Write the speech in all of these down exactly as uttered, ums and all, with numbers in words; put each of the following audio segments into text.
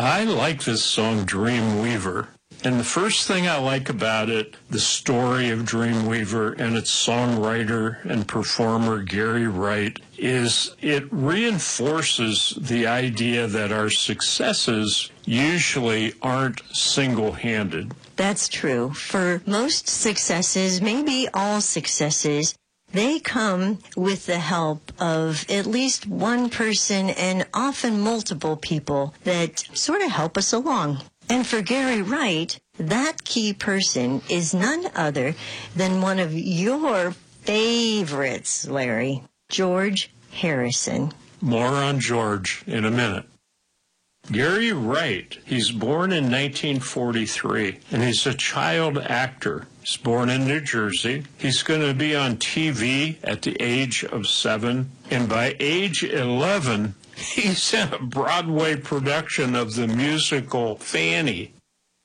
I like this song, Dreamweaver. And the first thing I like about it, the story of Dreamweaver and its songwriter and performer, Gary Wright, is it reinforces the idea that our successes usually aren't single-handed. That's true. For most successes, maybe all successes, they come with the help of at least one person and often multiple people that sort of help us along. And for Gary Wright, that key person is none other than one of your favorites, Larry, George Harrison. More on George in a minute. Gary Wright, he's born in nineteen forty-three, and he's a child actor. He's born in New Jersey. He's going to be on T V at the age of seven, and by age eleven, he's in a Broadway production of the musical Fanny.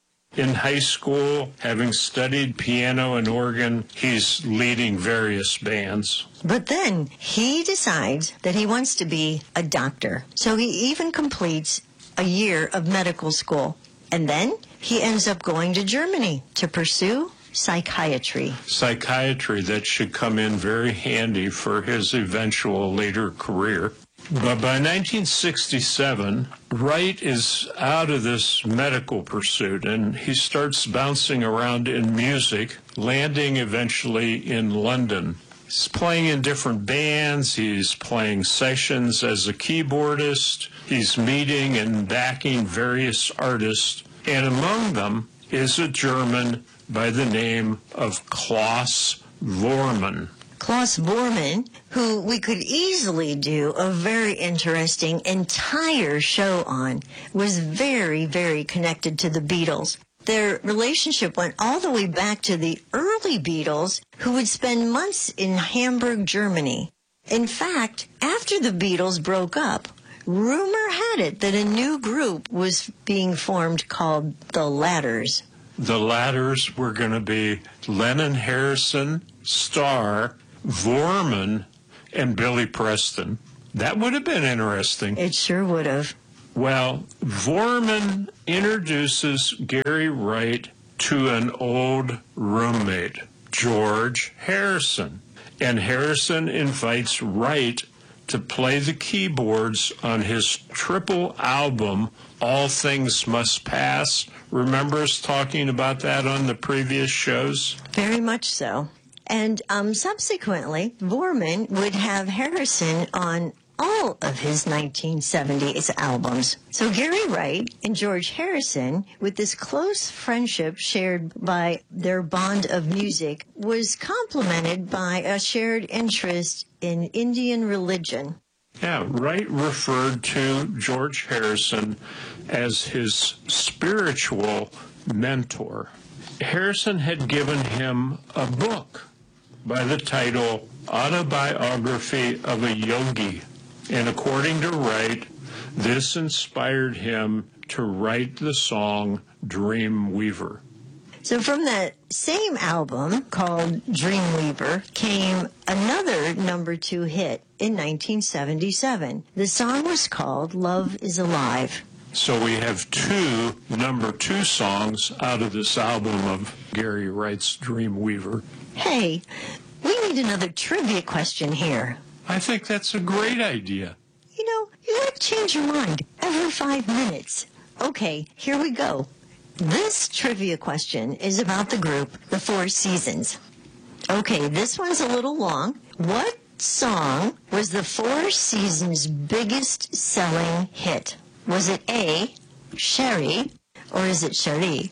In high school, having studied piano and organ, he's leading various bands. But then he decides that he wants to be a doctor. So he even completes a year of medical school. And then he ends up going to Germany to pursue psychiatry. Psychiatry, that should come in very handy for his eventual later career. But by nineteen sixty-seven, Wright is out of this medical pursuit, and he starts bouncing around in music, landing eventually in London. He's playing in different bands, he's playing sessions as a keyboardist, he's meeting and backing various artists, and among them is a German by the name of Klaus Voormann. Klaus Voormann, who we could easily do a very interesting entire show on, was very, very connected to the Beatles. Their relationship went all the way back to the early Beatles, who would spend months in Hamburg, Germany. In fact, after the Beatles broke up, rumor had it that a new group was being formed called the Ladders. The Ladders were going to be Lennon, Harrison, Starr, Voormann, and Billy Preston. That would have been interesting. It sure would have. Well, Voormann introduces Gary Wright to an old roommate, George Harrison. And Harrison invites Wright to play the keyboards on his triple album, All Things Must Pass. Remember us talking about that on the previous shows? Very much so. And um, subsequently, Voormann would have Harrison on all of his nineteen seventies albums. So Gary Wright and George Harrison, with this close friendship shared by their bond of music, was complemented by a shared interest in Indian religion. Yeah, Wright referred to George Harrison as his spiritual mentor. Harrison had given him a book by the title Autobiography of a Yogi. And according to Wright, this inspired him to write the song Dreamweaver. So from that same album called Dreamweaver came another number two hit in nineteen seventy-seven. The song was called Love is Alive. So we have two number two songs out of this album of Gary Wright's Dreamweaver. Hey, we need another trivia question here. I think that's a great idea. You know, you gotta change your mind every five minutes. Okay, here we go. This trivia question is about the group The Four Seasons. Okay, this one's a little long. What song was The Four Seasons' biggest selling hit? Was it A, Sherry, or is it Cherie?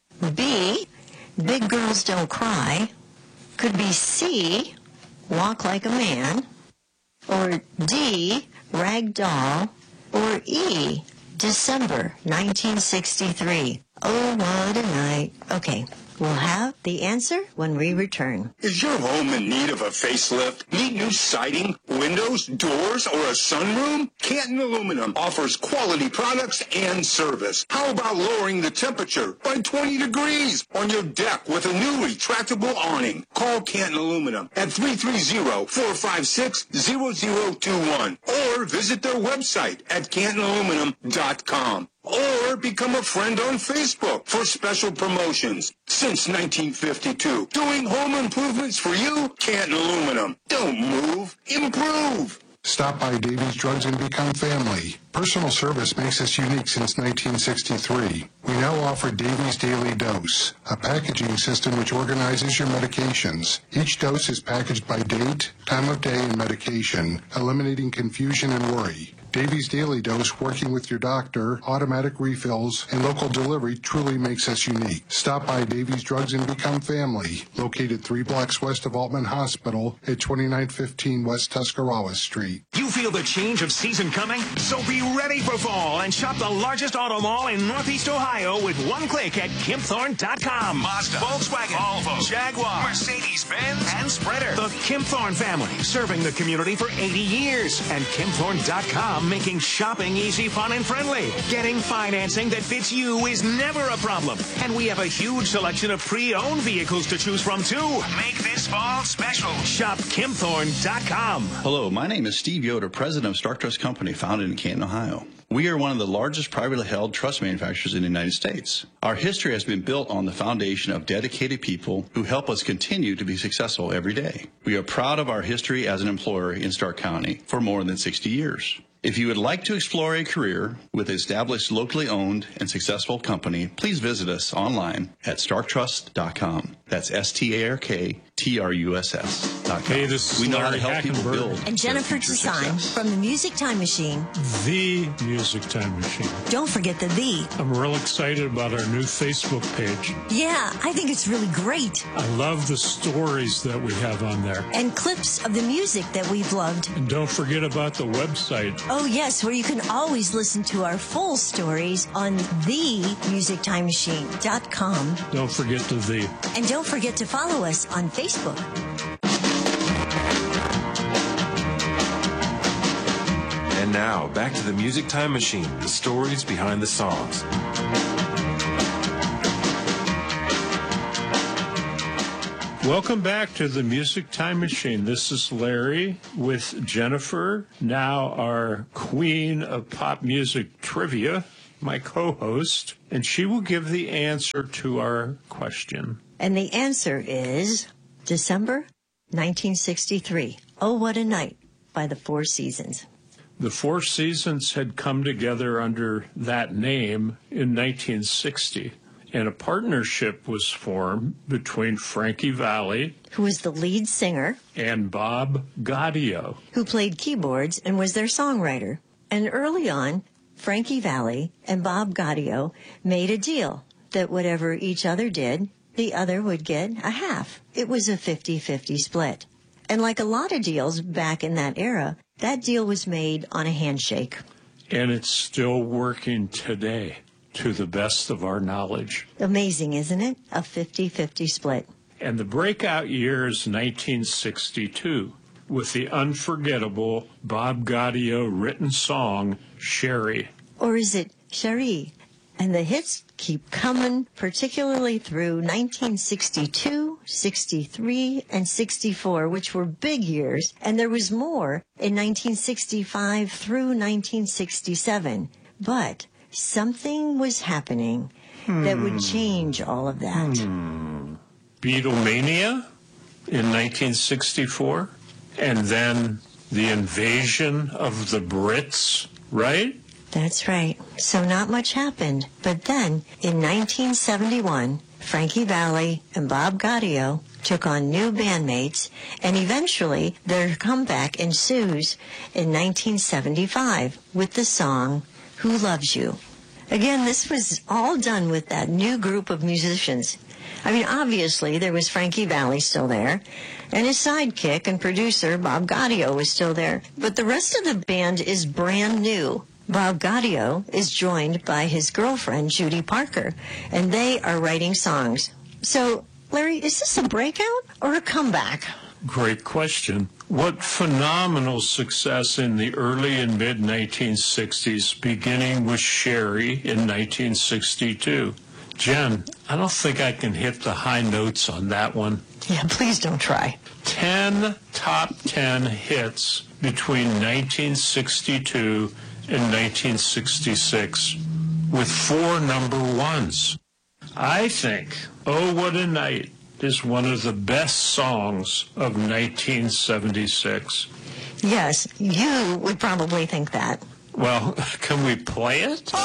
B, Big Girls Don't Cry. Could be C, Walk Like a Man. Or D, Rag Doll. Or E, December nineteen sixty-three. Oh, what a night. Okay, we'll have the answer when we return. Is your home in need of a facelift? Need new siding, windows, doors, or a sunroom? Canton Aluminum offers quality products and service. How about lowering the temperature by twenty degrees on your deck with a new retractable awning? Call Canton Aluminum at three three zero, four five six, zero zero two one or visit their website at canton aluminum dot com. Or or become a friend on Facebook for special promotions. Since nineteen fifty-two, doing home improvements for you, Canton Aluminum. Don't move, improve. Stop by Davies Drugs and become family. Personal service makes us unique since nineteen sixty-three. We now offer Davies Daily Dose, a packaging system which organizes your medications. Each dose is packaged by date, time of day, and medication, eliminating confusion and worry. Davies Daily Dose, working with your doctor, automatic refills, and local delivery truly makes us unique. Stop by Davies Drugs and become family, located three blocks west of Altman Hospital at twenty-nine fifteen West Tuscarawas Street. You feel the change of season coming? So be ready for fall and shop the largest auto mall in Northeast Ohio with one click at Kempthorne dot com. Mazda, Volkswagen, Volvo, Jaguar, Mercedes-Benz, and Spreader. The Kempthorne family, serving the community for eighty years. And Kempthorne dot com, making shopping easy, fun, and friendly. Getting financing that fits you is never a problem. And we have a huge selection of pre-owned vehicles to choose from, too. Make this fall special. Shop Kempthorne dot com. Hello, my name is Steve Yoder, president of Stark Trust Company, founded in Canton, Ohio. We are one of the largest privately held trust manufacturers in the United States. Our history has been built on the foundation of dedicated people who help us continue to be successful every day. We are proud of our history as an employer in Stark County for more than sixty years. If you would like to explore a career with an established, locally owned, and successful company, please visit us online at stark trust dot com. That's S T A R K T R U S S dot com. Hey, this is we know how to Larry help people Hackenberg. build And Jennifer their future Design success. from the Music Time Machine. The Music Time Machine. Don't forget the the. I'm real excited about our new Facebook page. Yeah, I think it's really great. I love the stories that we have on there. And clips of the music that we've loved. And don't forget about the website. Oh, yes, where you can always listen to our full stories on the music time machine dot com. Don't forget the the. And don't forget to follow us on Facebook. And now, back to the Music Time Machine, the stories behind the songs. Welcome back to the Music Time Machine. This is Larry with Jennifer, now our queen of pop music trivia, my co-host, and she will give the answer to our question. And the answer is December nineteen sixty-three. Oh, What a Night by the Four Seasons. The Four Seasons had come together under that name in nineteen sixty, and a partnership was formed between Frankie Valli, Who was the lead singer, and Bob Gaudio. who played keyboards and was their songwriter. And early on, Frankie Valli and Bob Gaudio made a deal that whatever each other did, the other would get a half. It was a fifty-fifty split. And like a lot of deals back in that era, that deal was made on a handshake. And it's still working today, to the best of our knowledge. Amazing, isn't it? A fifty-fifty split. And the breakout year is nineteen sixty-two, with the unforgettable Bob Gaudio written song, Sherry. Or is it Cherie? And the hits keep coming, particularly through nineteen sixty-two, sixty-three, and sixty-four, which were big years. And there was more in nineteen sixty-five through nineteen sixty-seven. But something was happening hmm. that would change all of that. Hmm. Beatlemania in nineteen sixty-four, and then the invasion of the Brits, right? That's right. So not much happened. But then, in nineteen seventy-one, Frankie Valli and Bob Gaudio took on new bandmates, and eventually their comeback ensues in nineteen seventy-five with the song Who Loves You. Again, this was all done with that new group of musicians. I mean, obviously, there was Frankie Valli still there, and his sidekick and producer, Bob Gaudio, was still there. But the rest of the band is brand new. Bob Gaudio is joined by his girlfriend, Judy Parker, and they are writing songs. So, Larry, is this a breakout or a comeback? Great question. What phenomenal success in the early and mid nineteen sixties, beginning with Sherry in nineteen sixty-two. Jen, I don't think I can hit the high notes on that one. Yeah, please don't try. Ten top ten hits between nineteen sixty-two and nineteen sixty-six. with four number ones. I think Oh What a Night is one of the best songs of nineteen seventy-six. Yes, you would probably think that. Well, can we play it?